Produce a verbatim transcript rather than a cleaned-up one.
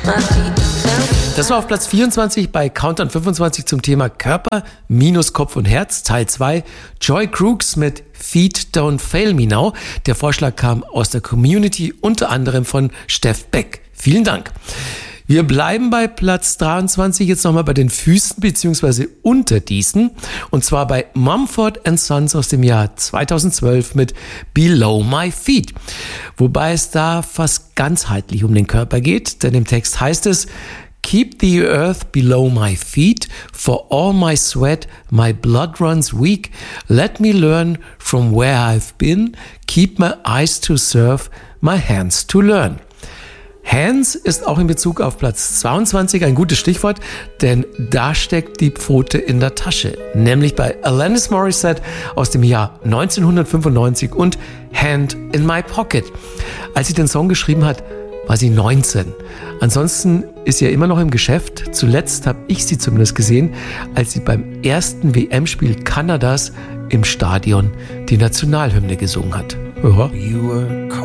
Das war auf Platz vierundzwanzig bei Countdown fünfundzwanzig zum Thema Körper minus Kopf und Herz, Teil zwei. Joy Crooks mit Feet Don't Fail Me Now. Der Vorschlag kam aus der Community, unter anderem von Steff Beck. Vielen Dank. Wir bleiben bei Platz dreiundzwanzig jetzt nochmal bei den Füßen bzw. Unterdießen. Und zwar bei Mumford and Sons aus dem Jahr zweitausendzwölf mit Below My Feet. Wobei es da fast ganzheitlich um den Körper geht, denn im Text heißt es: Keep the earth below my feet, for all my sweat, my blood runs weak. Let me learn from where I've been, keep my eyes to serve, my hands to learn. Hands ist auch in Bezug auf Platz zweiundzwanzig ein gutes Stichwort, denn da steckt die Pfote in der Tasche, nämlich bei Alanis Morissette aus dem Jahr neunzehnhundertfünfundneunzig und Hand in My Pocket. Als sie den Song geschrieben hat, war sie neunzehn. Ansonsten ist sie ja immer noch im Geschäft. Zuletzt habe ich sie zumindest gesehen, als sie beim ersten W M-Spiel Kanadas im Stadion die Nationalhymne gesungen hat. Ja.